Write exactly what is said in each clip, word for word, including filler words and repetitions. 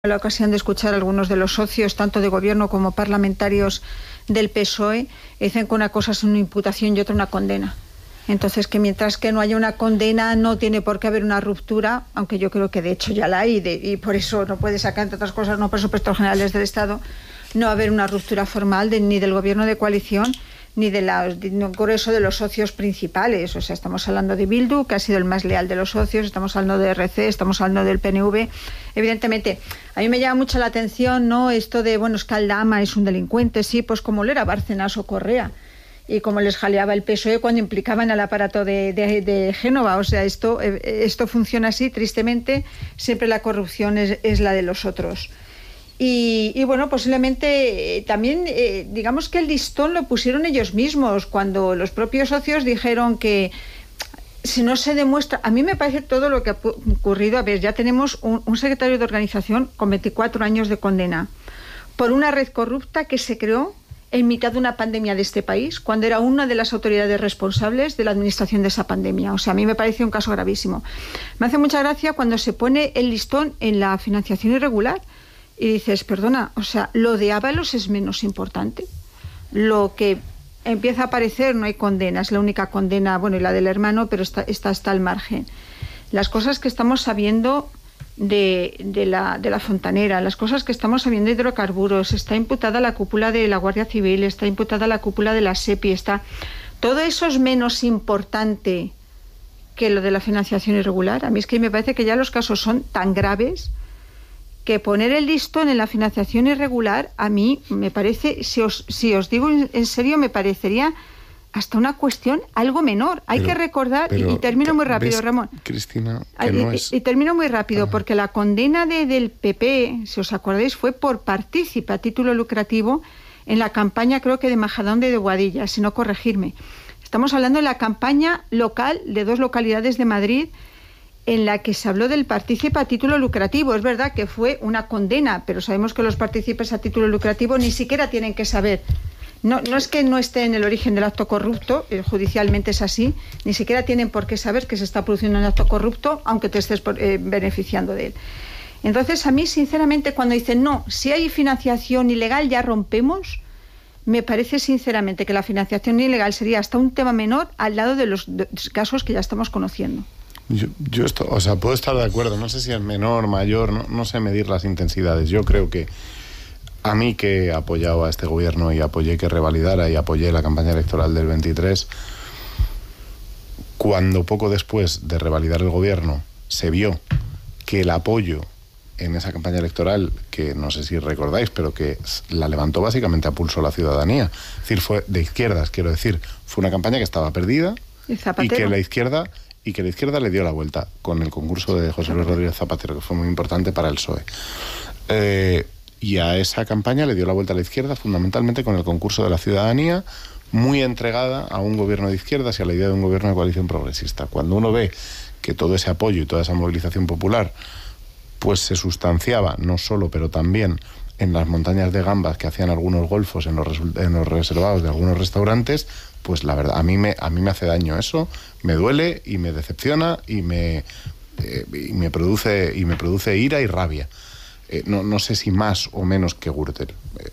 la ocasión de escuchar a algunos de los socios, tanto de gobierno como parlamentarios del P S O E, dicen que una cosa es una imputación y otra una condena. Entonces, que mientras que no haya una condena, no tiene por qué haber una ruptura, aunque yo creo que de hecho ya la hay, de, y por eso no puede sacar, entre otras cosas, no presupuestos generales del Estado, no va a haber una ruptura formal de, ni del gobierno de coalición, ni del grueso de los socios principales. O sea, estamos hablando de Bildu, que ha sido el más leal de los socios, estamos hablando de R C, estamos hablando del P N V. Evidentemente, a mí me llama mucho la atención, ¿no?, esto de, bueno, es que Aldama es un delincuente, sí, pues como lo era Bárcenas o Correa, y como les jaleaba el P S O E cuando implicaban al aparato de, de, de Génova. O sea, esto, esto funciona así, tristemente, siempre la corrupción es, es la de los otros. Y, y bueno, posiblemente eh, también, eh, digamos que el listón lo pusieron ellos mismos, cuando los propios socios dijeron que si no se demuestra, a mí me parece todo lo que ha ocurrido. A ver, ya tenemos un, un secretario de organización con veinticuatro años de condena por una red corrupta que se creó en mitad de una pandemia de este país, cuando era una de las autoridades responsables de la administración de esa pandemia. O sea, a mí me parece un caso gravísimo. Me hace mucha gracia cuando se pone el listón en la financiación irregular. Y dices, perdona, o sea, lo de Ábalos es menos importante. Lo que empieza a aparecer, no hay condena, es la única condena, bueno, y la del hermano, pero está, está, está al margen. Las cosas que estamos sabiendo de, de, la, de la Fontanera, las cosas que estamos sabiendo de hidrocarburos, está imputada la cúpula de la Guardia Civil, está imputada la cúpula de la SEPI, está... Todo eso es menos importante que lo de la financiación irregular. A mí es que me parece que ya los casos son tan graves que poner el listón en la financiación irregular, a mí me parece, si os, si os digo en serio, me parecería hasta una cuestión algo menor. Hay pero, que recordar, pero, y, y termino muy rápido, ¿ves, Ramón? Cristina, que y, no es... y, y termino muy rápido, Ajá. porque la condena de, del P P, si os acordáis, fue por partícipe a título lucrativo en la campaña, creo que de Majadahonda y de Boadilla, si no corregirme. Estamos hablando de la campaña local de dos localidades de Madrid, en la que se habló del partícipe a título lucrativo. Es verdad que fue una condena, pero sabemos que los partícipes a título lucrativo ni siquiera tienen que saber. No, no es que no esté en el origen del acto corrupto, eh, judicialmente es así, ni siquiera tienen por qué saber que se está produciendo un acto corrupto, aunque te estés eh, beneficiando de él. Entonces, a mí, sinceramente, cuando dicen, no, si hay financiación ilegal ya rompemos, me parece sinceramente que la financiación ilegal sería hasta un tema menor al lado de los, de los casos que ya estamos conociendo. Yo, yo esto, o sea, puedo estar de acuerdo, no sé si es menor, mayor, no, no sé medir las intensidades. Yo creo que a mí, que he apoyado a este gobierno y apoyé que revalidara y apoyé la campaña electoral del veintitrés, cuando poco después de revalidar el gobierno se vio que el apoyo en esa campaña electoral, que no sé si recordáis, pero que la levantó básicamente a pulso la ciudadanía, es decir, fue de izquierdas, quiero decir, fue una campaña que estaba perdida y que la izquierda... y que la izquierda le dio la vuelta con el concurso de José Luis Rodríguez Zapatero, que fue muy importante para el P S O E. Eh, y a esa campaña le dio la vuelta a la izquierda fundamentalmente con el concurso de la ciudadanía, muy entregada a un gobierno de izquierdas y a la idea de un gobierno de coalición progresista. Cuando uno ve que todo ese apoyo y toda esa movilización popular pues se sustanciaba, no solo, pero también en las montañas de gambas que hacían algunos golfos en los, en los reservados de algunos restaurantes, pues la verdad, a mí me, a mí me hace daño eso, me duele y me decepciona y me, eh, y me, produce, y me produce ira y rabia. Eh, no, no sé si más o menos que Gürtel, eh,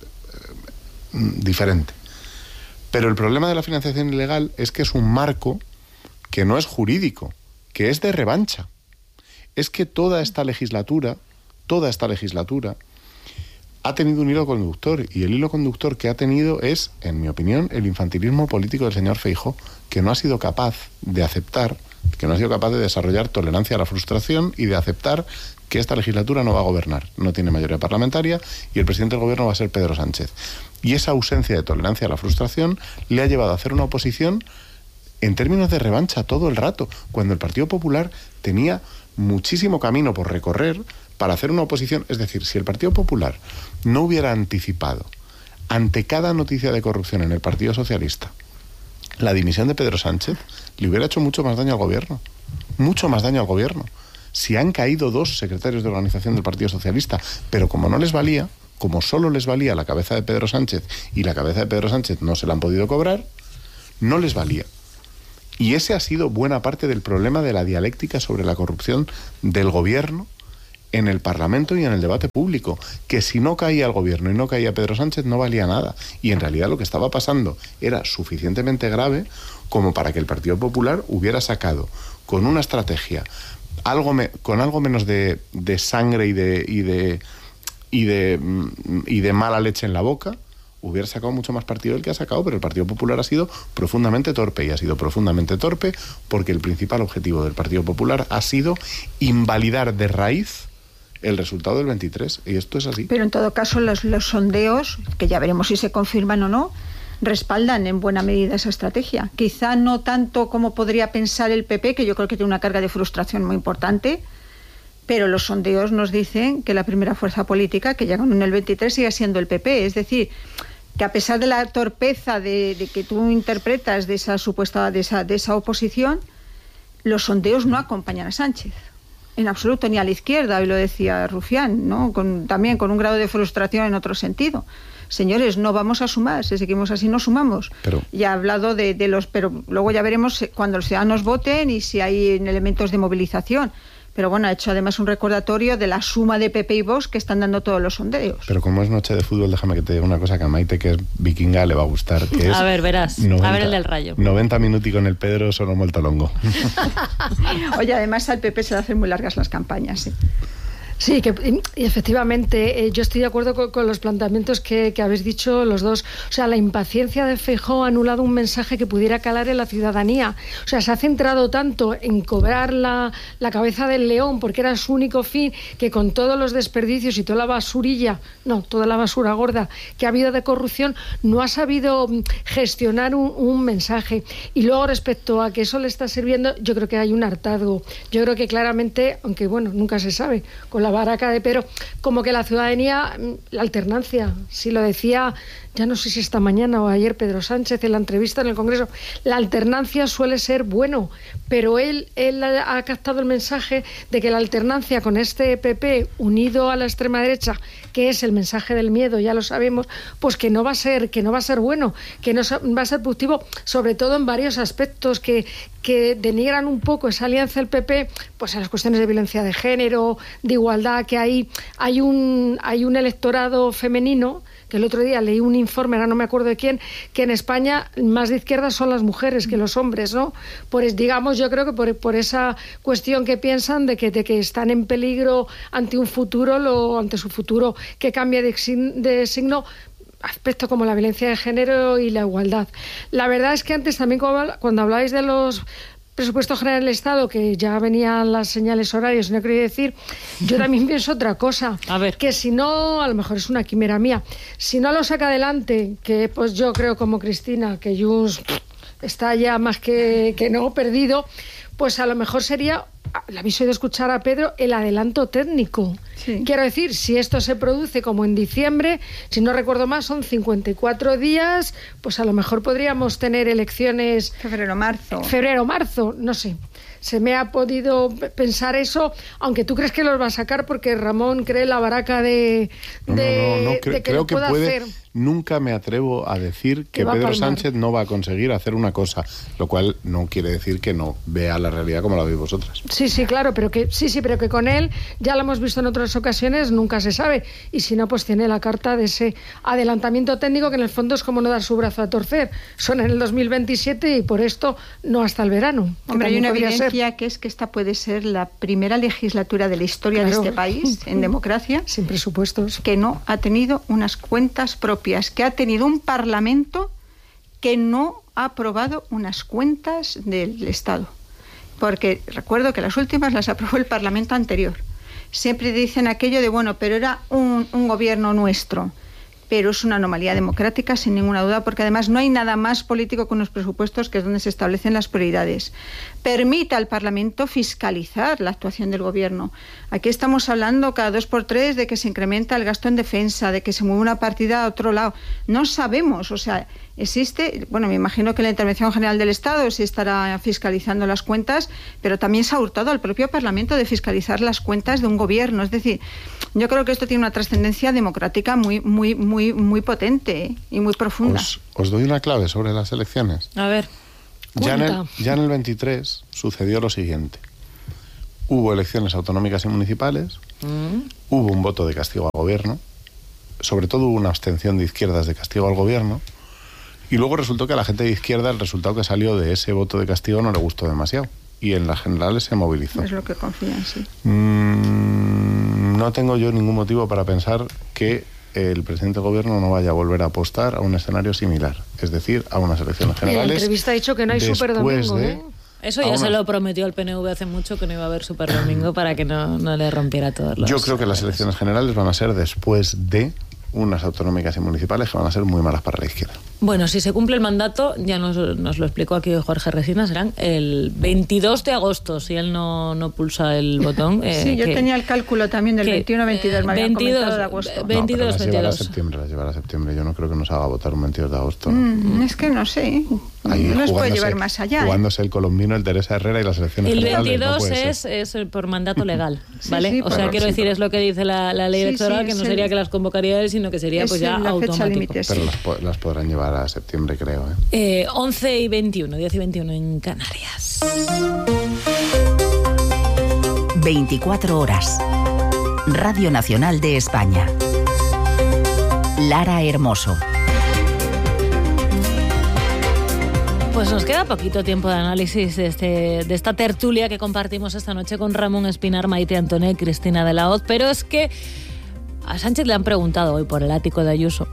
eh, diferente. Pero el problema de la financiación ilegal es que es un marco que no es jurídico, que es de revancha. Es que toda esta legislatura, toda esta legislatura, ha tenido un hilo conductor, y el hilo conductor que ha tenido es, en mi opinión, el infantilismo político del señor Feijóo, que no ha sido capaz de aceptar, que no ha sido capaz de desarrollar tolerancia a la frustración y de aceptar que esta legislatura no va a gobernar, no tiene mayoría parlamentaria y el presidente del gobierno va a ser Pedro Sánchez. Y esa ausencia de tolerancia a la frustración le ha llevado a hacer una oposición en términos de revancha todo el rato, cuando el Partido Popular tenía muchísimo camino por recorrer para hacer una oposición. Es decir, si el Partido Popular no hubiera anticipado ante cada noticia de corrupción en el Partido Socialista la dimisión de Pedro Sánchez, le hubiera hecho mucho más daño al gobierno, mucho más daño al gobierno. Si han caído dos secretarios de organización del Partido Socialista, pero como no les valía, como solo les valía la cabeza de Pedro Sánchez y la cabeza de Pedro Sánchez no se la han podido cobrar, no les valía. Y ese ha sido buena parte del problema de la dialéctica sobre la corrupción del gobierno en el Parlamento y en el debate público, que si no caía el gobierno y no caía Pedro Sánchez no valía nada. Y en realidad lo que estaba pasando era suficientemente grave como para que el Partido Popular hubiera sacado con una estrategia algo me, con algo menos de, de sangre y de, y de y de y de mala leche en la boca, hubiera sacado mucho más partido del que ha sacado, pero el Partido Popular ha sido profundamente torpe, y ha sido profundamente torpe porque el principal objetivo del Partido Popular ha sido invalidar de raíz el resultado del veintitrés, y esto es así. Pero en todo caso los, los sondeos, que ya veremos si se confirman o no, respaldan en buena medida esa estrategia. Quizá no tanto como podría pensar el P P, que yo creo que tiene una carga de frustración muy importante, pero los sondeos nos dicen que la primera fuerza política que llega en el veintitrés sigue siendo el P P. Es decir, que a pesar de la torpeza de, de que tú interpretas de esa supuesta de esa, de esa oposición, los sondeos no acompañan a Sánchez en absoluto, ni a la izquierda, y lo decía Rufián, ¿no? Con, también con un grado de frustración en otro sentido. Señores, no vamos a sumar, si seguimos así no sumamos. Pero, ya ha hablado de, de los, pero luego ya veremos cuando los ciudadanos voten y si hay elementos de movilización. Pero bueno, ha hecho además un recordatorio de la suma de P P y Vox que están dando todos los sondeos. Pero como es noche de fútbol, déjame que te diga una cosa que a Maite, que es vikinga, le va a gustar. Que es a ver, verás. noventa, a ver el del Rayo. noventa minuti con el Pedro solo molto longo. Oye, además al P P se le hacen muy largas las campañas, ¿sí? Sí, que y efectivamente eh, yo estoy de acuerdo con, con los planteamientos que, que habéis dicho los dos. O sea, la impaciencia de Feijóo ha anulado un mensaje que pudiera calar en la ciudadanía. O sea, se ha centrado tanto en cobrar la, la cabeza del león porque era su único fin, que con todos los desperdicios y toda la basurilla, no, toda la basura gorda que ha habido de corrupción, no ha sabido gestionar un, un mensaje. Y luego respecto a que eso le está sirviendo, yo creo que hay un hartazgo. Yo creo que claramente, aunque bueno, nunca se sabe, con la baraca de Pedro, como que la ciudadanía, la alternancia, si lo decía, ya no sé si esta mañana o ayer Pedro Sánchez en la entrevista en el Congreso, la alternancia suele ser bueno, pero él, él ha captado el mensaje de que la alternancia con este P P unido a la extrema derecha, que es el mensaje del miedo, ya lo sabemos, pues que no va a ser, que no va a ser bueno, que no va a ser productivo, sobre todo en varios aspectos que, que denigran un poco esa alianza del P P, pues a las cuestiones de violencia de género, de igualdad, que hay, hay un, hay un electorado femenino, que el otro día leí un informe, ahora no me acuerdo de quién, que en España más de izquierda son las mujeres que los hombres, ¿no? Pues digamos, yo creo que por, por esa cuestión que piensan de que, de que están en peligro ante un futuro, lo, ante su futuro que cambia de, de signo, aspectos como la violencia de género y la igualdad. La verdad es que antes también cuando hablabais de los presupuesto general del Estado, que ya venían las señales horarias, no quería decir, yo también pienso otra cosa, a ver, que si no, a lo mejor es una quimera mía, si no lo saca adelante, que pues yo creo como Cristina, que Junts está ya más que, que no perdido, pues a lo mejor sería, le habéis oído escuchar a Pedro, el adelanto técnico. Sí. Quiero decir, si esto se produce como en diciembre, si no recuerdo más, son cincuenta y cuatro días, pues a lo mejor podríamos tener elecciones... Febrero-marzo. Febrero-marzo, no sé. Se me ha podido pensar eso, aunque tú crees que los va a sacar porque Ramón cree la baraca de, de, no, no, no, no, cre- de que creo lo que pueda puede, hacer. Nunca me atrevo a decir que, que Pedro Sánchez no va a conseguir hacer una cosa, lo cual no quiere decir que no vea la realidad como la veis vosotras. Sí, sí, claro, pero que sí, sí, pero que con él, ya lo hemos visto en otras ocasiones, nunca se sabe. Y si no, pues tiene la carta de ese adelantamiento técnico que en el fondo es como no dar su brazo a torcer. Son en el dos mil veintisiete y por esto no hasta el verano. Hombre, hay una evidencia ser. que es que esta puede ser la primera legislatura de la historia claro. de este país, en democracia, sin presupuestos, que no ha tenido unas cuentas propias, que ha tenido un Parlamento que no ha aprobado unas cuentas del Estado. Porque recuerdo que las últimas las aprobó el Parlamento anterior. Siempre dicen aquello de, bueno, pero era un, un gobierno nuestro. Pero es una anomalía democrática, sin ninguna duda, porque además no hay nada más político que unos presupuestos, que es donde se establecen las prioridades. Permite al Parlamento fiscalizar la actuación del Gobierno. Aquí estamos hablando cada dos por tres de que se incrementa el gasto en defensa, de que se mueve una partida a otro lado. No sabemos, o sea, existe, bueno, me imagino que la Intervención General del Estado sí estará fiscalizando las cuentas, pero también se ha hurtado al propio Parlamento de fiscalizar las cuentas de un Gobierno. Es decir, yo creo que esto tiene una trascendencia democrática muy, muy, muy, muy potente, ¿eh? Y muy profunda. Os, os doy una clave sobre las elecciones. A ver. Ya en, el, ya en el veintitrés sucedió lo siguiente. hubo elecciones autonómicas y municipales, mm. hubo un voto de castigo al gobierno, sobre todo hubo una abstención de izquierdas de castigo al gobierno, y luego resultó que a la gente de izquierda el resultado que salió de ese voto de castigo no le gustó demasiado, y en las generales se movilizó. Es lo que confían, sí. Mm, no tengo yo ningún motivo para pensar que el presidente del gobierno no vaya a volver a apostar a un escenario similar, es decir, a unas elecciones generales. En la entrevista ha dicho que no hay superdomingo, de, ¿eh? Eso ya una... se lo prometió el P N V hace mucho, que no iba a haber superdomingo para que no, no le rompiera todos los... Yo creo que las elecciones generales van a ser después de unas autonómicas y municipales que van a ser muy malas para la izquierda. Bueno, si se cumple el mandato, ya nos, nos lo explicó aquí Jorge Resina, serán el veintidós de agosto, si él no, no pulsa el botón. Eh, sí, yo que, tenía el cálculo también del veintiuno veintidós, me habían comentado de agosto. veintidós, no, pero las veintidós. Llevará a septiembre, las llevará a septiembre. Yo no creo que nos haga votar un veintidós de agosto. Mm, es que no sé. Ahí no les puede llevar más allá. Jugándose ¿eh? el colombino, el Teresa Herrera y las elecciones el generales. El veintidós no es, es por mandato legal, ¿vale? Sí, sí, o sea, quiero sí, decir, por... es lo que dice la, la ley electoral, sí, sí, que no sí. sería que las convocaría él, sino que sería pues ya automático. Límite, sí. Pero las, las podrán llevar a septiembre, creo. ¿eh? Eh, once y veintiuno, diez y veintiuno en Canarias. veinticuatro horas. Radio Nacional de España. Lara Hermoso. Pues nos queda poquito tiempo de análisis de, este, de esta tertulia que compartimos esta noche con Ramón Espinar, Maite Antoné y Cristina de la Hoz, pero es que a Sánchez le han preguntado hoy por el ático de Ayuso.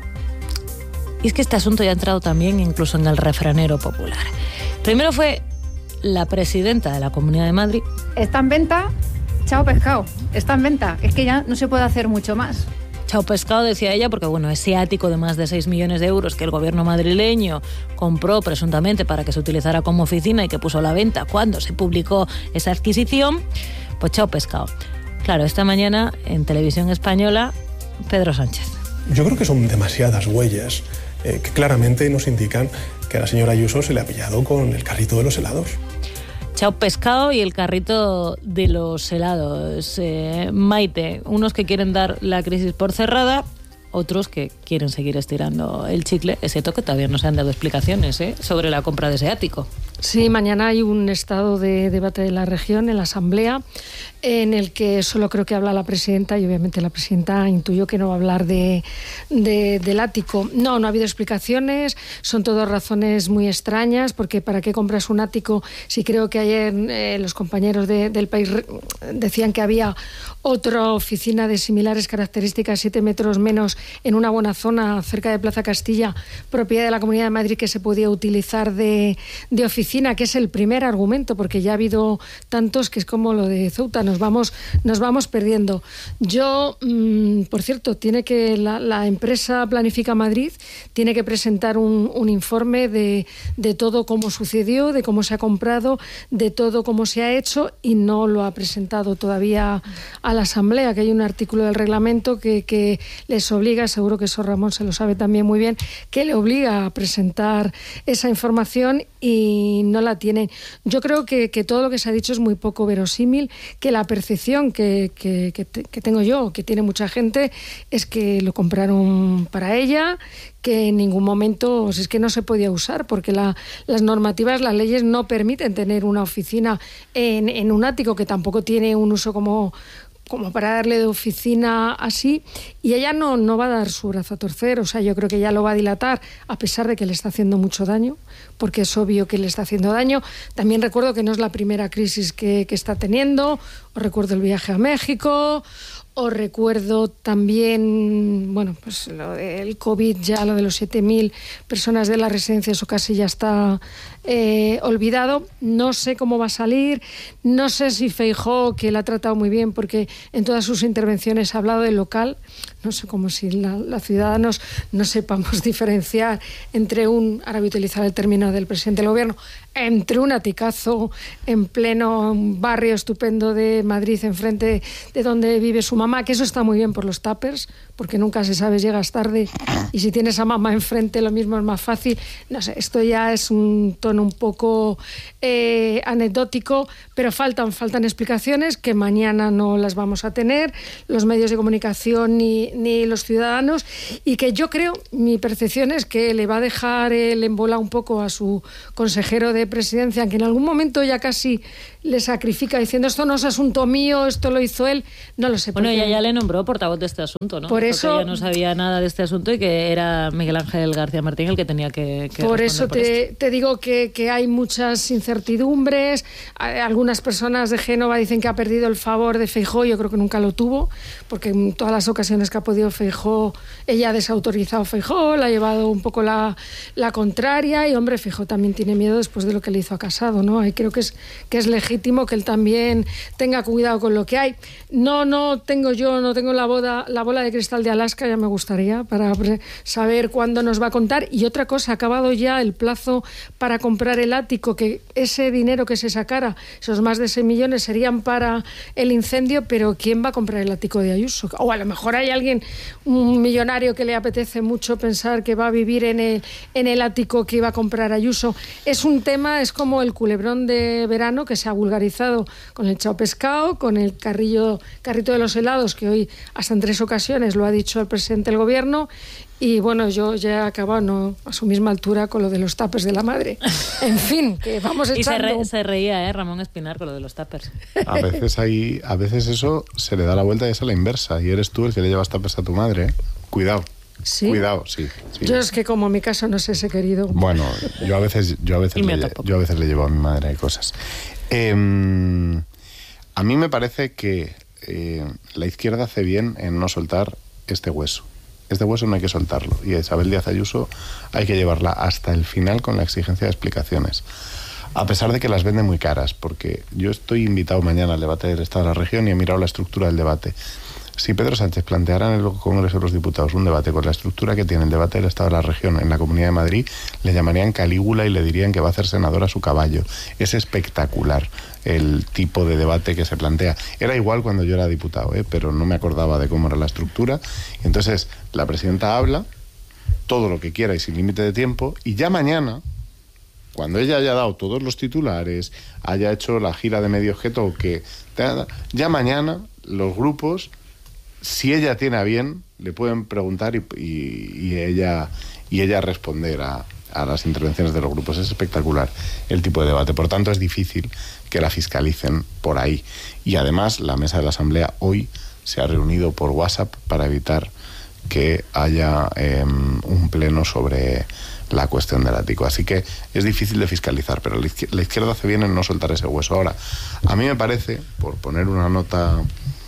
Y es que este asunto ya ha entrado también incluso en el refranero popular. Primero fue la presidenta de la Comunidad de Madrid. Está en venta, chao pescado, está en venta. Es que ya no se puede hacer mucho más. Chao pescado, decía ella, porque bueno, ese ático de más de seis millones de euros que el gobierno madrileño compró presuntamente para que se utilizara como oficina y que puso a la venta cuando se publicó esa adquisición, pues chao pescado. Claro, esta mañana en Televisión Española, Pedro Sánchez. Yo creo que son demasiadas huellas eh, que claramente nos indican que a la señora Ayuso se le ha pillado con el carrito de los helados. Chao pescado y el carrito de los helados. Eh, Maite, unos que quieren dar la crisis por cerrada, otros que quieren seguir estirando el chicle. Es cierto que todavía no se han dado explicaciones ¿eh? sobre la compra de ese ático. Sí, mañana hay un estado de debate de la región en la Asamblea en el que solo creo que habla la presidenta y obviamente la presidenta intuyó que no va a hablar de, de, del ático. No, no ha habido explicaciones, son todas razones muy extrañas porque ¿para qué compras un ático? Si creo que ayer eh, los compañeros de, del país decían que había otra oficina de similares características, siete metros menos, en una buena zona cerca de Plaza Castilla, propiedad de la Comunidad de Madrid, que se podía utilizar de, de oficina, que es el primer argumento, porque ya ha habido tantos que es como lo de Ceuta, nos vamos, nos vamos perdiendo. Yo, mmm, por cierto, tiene que la, la empresa Planifica Madrid tiene que presentar un, un informe de, de todo cómo sucedió, de cómo se ha comprado, de todo cómo se ha hecho, y no lo ha presentado todavía a la Asamblea, que hay un artículo del reglamento que, que les obliga, seguro que eso Ramón se lo sabe también muy bien, que le obliga a presentar esa información y no la tienen. Yo creo que, que todo lo que se ha dicho es muy poco verosímil, que la percepción que, que, que, que tengo yo, que tiene mucha gente, es que lo compraron para ella, que en ningún momento, o sea, es que no se podía usar, porque la, las normativas, las leyes no permiten tener una oficina en, en un ático, que tampoco tiene un uso como... como para darle de oficina así, y ella no, no va a dar su brazo a torcer, o sea, yo creo que ella lo va a dilatar, a pesar de que le está haciendo mucho daño, porque es obvio que le está haciendo daño. También recuerdo que no es la primera crisis que, que está teniendo, os recuerdo el viaje a México, os recuerdo también, bueno, pues lo del COVID, ya lo de los siete mil personas de la residencia, eso casi ya está eh, olvidado. No sé cómo va a salir, no sé si Feijóo, que la ha tratado muy bien, porque en todas sus intervenciones ha hablado del local, no sé, como si la, la ciudadanos no sepamos diferenciar entre un, ahora voy a utilizar el término del presidente del gobierno, entre un aticazo en pleno barrio estupendo de Madrid, enfrente de donde vive su mamá, mamá, que eso está muy bien por los tuppers, porque nunca se sabe, llegas tarde y si tienes a mamá enfrente lo mismo es más fácil. No sé, esto ya es un tono un poco eh, anecdótico, pero faltan, faltan explicaciones que mañana no las vamos a tener, los medios de comunicación ni, ni los ciudadanos, y que yo creo, mi percepción es que le va a dejar el embola un poco a su consejero de presidencia, que en algún momento ya casi le sacrifica diciendo esto no es asunto mío, esto lo hizo él, no lo sé. Bueno, ella ya le nombró portavoz de este asunto, ¿no? Por Porque eso ella no sabía nada de este asunto y que era Miguel Ángel García Martín el que tenía que, que por eso por te, te digo que, que hay muchas incertidumbres. Algunas personas de Génova dicen que ha perdido el favor de Feijóo, yo creo que nunca lo tuvo, porque en todas las ocasiones que ha podido Feijóo, ella ha desautorizado a Feijóo, le ha llevado un poco la, la contraria, y hombre, Feijóo también tiene miedo después de lo que le hizo a Casado, ¿no? Y creo que es, que es legítimo que él también tenga cuidado con lo que hay. No, no tengo yo, no tengo la, boda, la bola de cristal de Alaska, ya me gustaría, para saber cuándo nos va a contar. Y otra cosa, ha acabado ya el plazo para comprar el ático, que ese dinero que se sacara, esos más de seis millones, serían para el incendio, pero ¿quién va a comprar el ático de Ayuso? O a lo mejor hay alguien, un millonario que le apetece mucho pensar que va a vivir en el, en el ático que iba a comprar Ayuso. Es un tema, es como el culebrón de verano que se ha vulgarizado con el chao pescado, con el carrillo, carrito de los helados, que hoy hasta en tres ocasiones lo ha dicho el presidente del gobierno. Y bueno, yo ya he acabado no, a su misma altura con lo de los tuppers de la madre. En fin, que vamos echando... Y se, re, se reía, ¿eh, Ramón Espinar, con lo de los tuppers. A veces, hay, a veces eso se le da la vuelta y es a la inversa. Y eres tú el que le llevas tuppers a tu madre, ¿eh? Cuidado. ¿Sí? Cuidado, sí, sí. Yo es que como en mi caso no sé ese querido. Bueno, yo a veces, yo a veces, le, yo a veces le llevo a mi madre cosas. Eh, a mí me parece que eh, la izquierda hace bien en no soltar este hueso. Este hueso no hay que soltarlo. Y a Isabel Díaz Ayuso hay que llevarla hasta el final con la exigencia de explicaciones. A pesar de que las vende muy caras, porque yo estoy invitado mañana al debate del Estado de la Región y he mirado la estructura del debate. Si Pedro Sánchez planteara en el Congreso de los Diputados un debate con la estructura que tiene el debate del Estado de la Región en la Comunidad de Madrid, le llamarían Calígula y le dirían que va a hacer senador a su caballo. Es espectacular el tipo de debate que se plantea. Era igual cuando yo era diputado, ¿eh? Pero no me acordaba de cómo era la estructura. Entonces, la presidenta habla todo lo que quiera y sin límite de tiempo, y ya mañana, cuando ella haya dado todos los titulares, haya hecho la gira de medios que toque, ya mañana los grupos, si ella tiene a bien, le pueden preguntar y, y, y ella y ella responder a, a las intervenciones de los grupos. Es espectacular el tipo de debate. Por tanto, es difícil que la fiscalicen por ahí. Y además, la mesa de la Asamblea hoy se ha reunido por WhatsApp para evitar que haya eh, un pleno sobre la cuestión del ático. Así que es difícil de fiscalizar, pero la izquierda, la izquierda hace bien en no soltar ese hueso. Ahora, a mí me parece, por poner una nota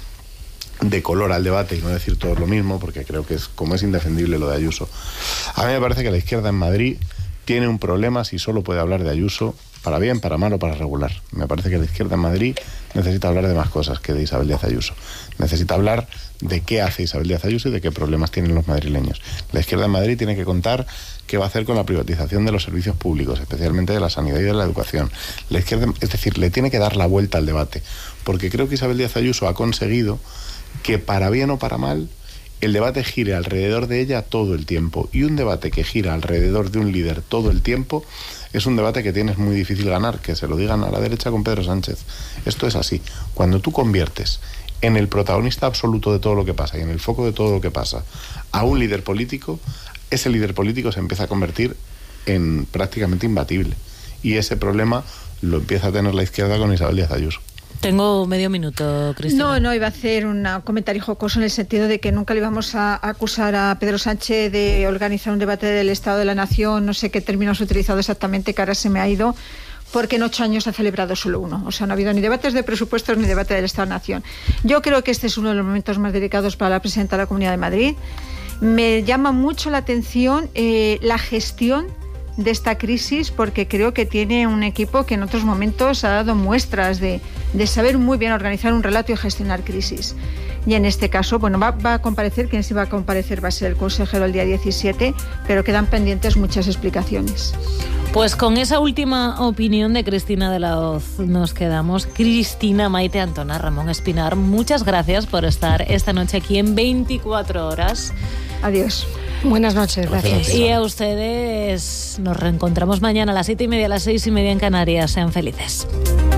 de color al debate y no decir todo lo mismo, porque creo que es como es indefendible lo de Ayuso, a mí me parece que la izquierda en Madrid tiene un problema si solo puede hablar de Ayuso, para bien, para mal o para regular. Me parece que la izquierda en Madrid necesita hablar de más cosas que de Isabel Díaz Ayuso. Necesita hablar de qué hace Isabel Díaz Ayuso y de qué problemas tienen los madrileños. La izquierda en Madrid tiene que contar qué va a hacer con la privatización de los servicios públicos, especialmente de la sanidad y de la educación. La izquierda, es decir, le tiene que dar la vuelta al debate, porque creo que Isabel Díaz Ayuso ha conseguido que, para bien o para mal, el debate gire alrededor de ella todo el tiempo. Y un debate que gira alrededor de un líder todo el tiempo es un debate que tienes muy difícil ganar, que se lo digan a la derecha con Pedro Sánchez. Esto es así. Cuando tú conviertes en el protagonista absoluto de todo lo que pasa y en el foco de todo lo que pasa a un líder político, ese líder político se empieza a convertir en prácticamente imbatible. Y ese problema lo empieza a tener la izquierda con Isabel Díaz Ayuso. Tengo medio minuto, Cristina. No, no, iba a hacer un comentario jocoso en el sentido de que nunca le íbamos a acusar a Pedro Sánchez de organizar un debate del Estado de la Nación, no sé qué términos he utilizado exactamente, que ahora se me ha ido, porque en ocho años ha celebrado solo uno. O sea, no ha habido ni debates de presupuestos ni debate del Estado de la Nación. Yo creo que este es uno de los momentos más delicados para la presidenta de la Comunidad de Madrid. Me llama mucho la atención eh, la gestión de esta crisis, porque creo que tiene un equipo que en otros momentos ha dado muestras de, de saber muy bien organizar un relato y gestionar crisis. Y en este caso, bueno, va, va a comparecer, quien sí va a comparecer va a ser el consejero el día diecisiete, pero quedan pendientes muchas explicaciones. Pues con esa última opinión de Cristina de la Hoz nos quedamos. Cristina, Maite, Antona, Ramón Espinar, muchas gracias por estar esta noche aquí en veinticuatro horas. Adiós. Buenas noches, gracias. Gracias. Y a ustedes nos reencontramos mañana a las siete y media, a las seis y media en Canarias. Sean felices.